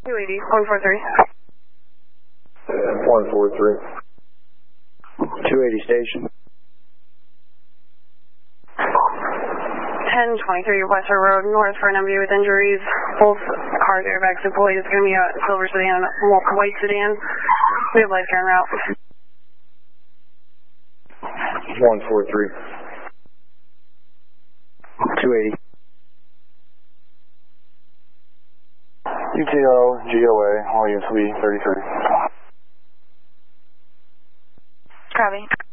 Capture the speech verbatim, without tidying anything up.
two eighty, one four three. one four three. two eighty station. ten twenty-three Western Road, North for an M V with injuries. Both cars airbags deployed. It's going to be a silver sedan, white sedan. We have life care en route. one four three. two eighty. U T O, G O A, all units will be thirty-three. Copy.